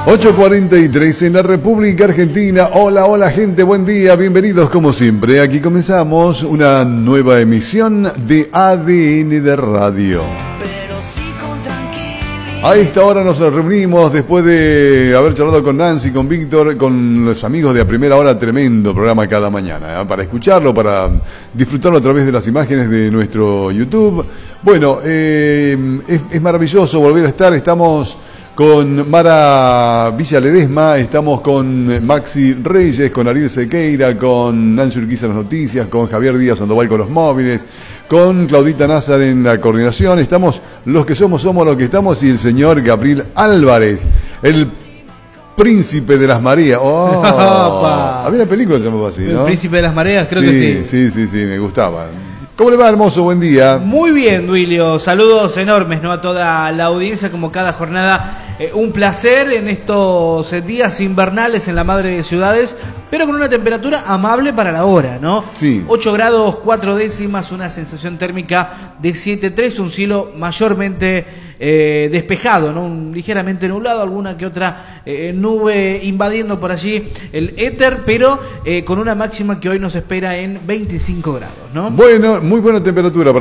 8:43 en la República Argentina. Hola, hola gente, buen día, bienvenidos como siempre. Aquí comenzamos una nueva emisión de ADN de Radio. A esta hora nos reunimos después de haber charlado con Nancy, con Víctor, con los amigos de A Primera Hora. Tremendo programa cada mañana, para escucharlo, para disfrutarlo a través de las imágenes de nuestro YouTube. Bueno, es maravilloso volver a estar. Estamos con Mara Villa Ledesma, estamos con Maxi Reyes, con Ariel Sequeira, con Nancy Urquiza en las noticias, con Javier Díaz Sandoval con los móviles, con Claudita Nazar en la coordinación. Estamos los que somos los que estamos, y el señor Gabriel Álvarez, el príncipe de las mareas. Oh, había una película que se llamaba así, ¿no? El príncipe de las mareas, creo que sí. Sí, me gustaba. ¿Cómo le va, hermoso? Buen día. Muy bien, Duilio. Saludos enormes, ¿no?, a toda la audiencia, como cada jornada. Un placer en estos días invernales en la madre de ciudades, pero con una temperatura amable para la hora, ¿no? Sí. 8 grados 4 décimas, una sensación térmica de 7,3, un cielo mayormente despejado, ¿no? Ligeramente nublado, alguna que otra nube invadiendo por allí el éter, pero con una máxima que hoy nos espera en 25 grados, ¿no? Bueno, muy buena temperatura para